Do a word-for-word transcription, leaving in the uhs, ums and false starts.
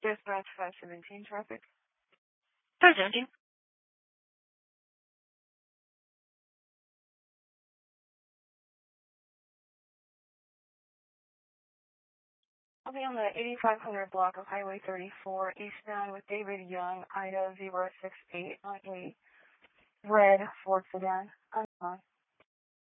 Dispatch five seventeen traffic. five seventeen. I'll be on the eighty-five hundred block of Highway thirty-four, eastbound with David Young, Ida zero six eight on a red Ford sedan. I'm on.